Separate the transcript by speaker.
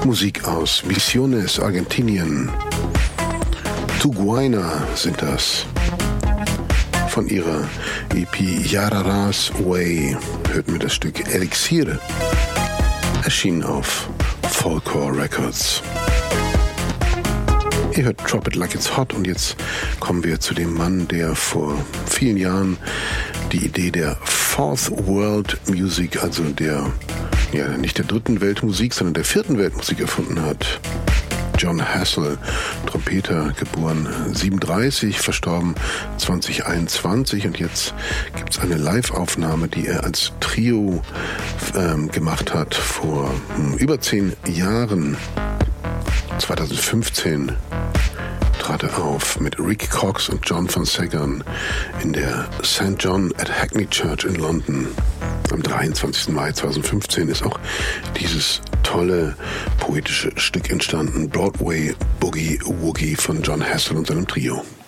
Speaker 1: Musik aus Misiones, Argentinien. Tuguaina sind das. Von ihrer EP Yarara's Way hörten wir das Stück Elixir, erschienen auf Folklore Records. Ihr hört Drop It Like It's Hot und jetzt kommen wir zu dem Mann, der vor vielen Jahren die Idee der Fourth World Music, also nicht der dritten Weltmusik, sondern der vierten Weltmusik erfunden hat. Jon Hassell, Trompeter, geboren 1937, verstorben 2021 und jetzt gibt es eine Live-Aufnahme, die er als Trio gemacht hat vor über 10 Jahren. 2015 trat er auf mit Rick Cox und John Van Seggern in der St. John at Hackney Church in London. Am 23. Mai 2015 ist auch dieses tolle poetische Stück entstanden, Broadway Boogie Woogie von Jon Hassell und seinem Trio.